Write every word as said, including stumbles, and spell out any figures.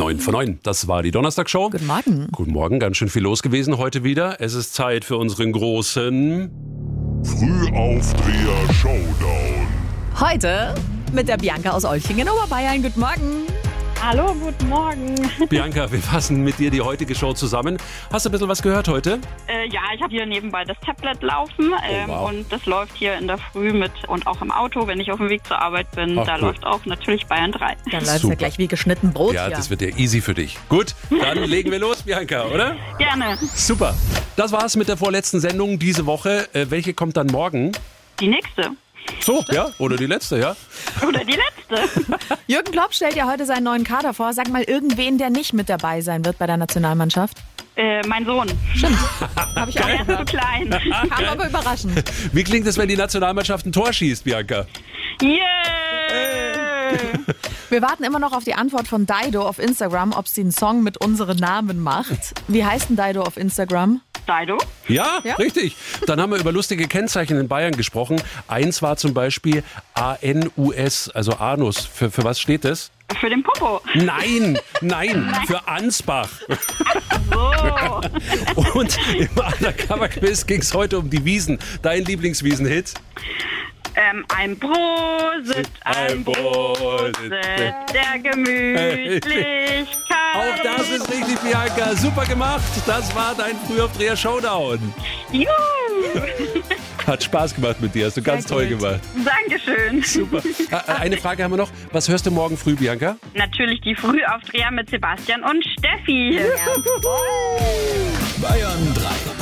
neun von neun. Das war die Donnerstagshow. Guten Morgen. Guten Morgen, ganz schön viel los gewesen heute wieder. Es ist Zeit für unseren großen Frühaufdreher-Showdown. Heute mit der Bianca aus Olchingen, Oberbayern. Guten Morgen. Hallo, guten Morgen. Bianca, wir fassen mit dir die heutige Show zusammen. Hast du ein bisschen was gehört heute? Äh, ja, ich habe hier nebenbei das Tablet laufen ähm, Oh, wow. und das läuft hier in der Früh mit und auch im Auto, wenn ich auf dem Weg zur Arbeit bin. Ach, da cool. läuft auch natürlich Bayern drei. Dann läuft Super. ja gleich wie geschnitten Brot Ja, hier. das wird ja easy für dich. Gut, dann legen wir los, Bianca, oder? Gerne. Super. Das war's mit der vorletzten Sendung diese Woche. Äh, welche kommt dann morgen? Die nächste. So, ja? Oder die letzte, ja? Oder die letzte. Jürgen Klopp stellt ja heute seinen neuen Kader vor. Sag mal irgendwen, der nicht mit dabei sein wird bei der Nationalmannschaft. äh, mein Sohn. Stimmt, habe ich auch Der ist zu gehört. klein. Kam aber überraschend. Wie klingt es, wenn die Nationalmannschaft ein Tor schießt, Bianca? Yeah! Wir warten immer noch auf die Antwort von Dido auf Instagram, ob sie einen Song mit unseren Namen macht. Wie heißt denn Dido auf Instagram? Dido? Ja, Ja. richtig. Dann haben wir über lustige Kennzeichen in Bayern gesprochen. Eins war zum Beispiel A N U S, also Anus. Für, für was steht das? Für den Popo. Nein, nein, für Ansbach. So. Und im Undercover-Quiz ging es heute um die Wiesen. Dein Lieblingswiesen-Hit? Ähm, ein Prosit, ein Prosit der Gemütlichkeit. Auch das ist richtig, Bianca. Super gemacht. Das war dein Frühaufdreher-Showdown. Juhu. Hat Spaß gemacht mit dir. Hast du ganz toll gut. gemacht. Dankeschön. Super. Äh, Eine Frage haben wir noch. Was hörst du morgen früh, Bianca? Natürlich die Frühaufdreher mit Sebastian und Steffi. Bayern drei.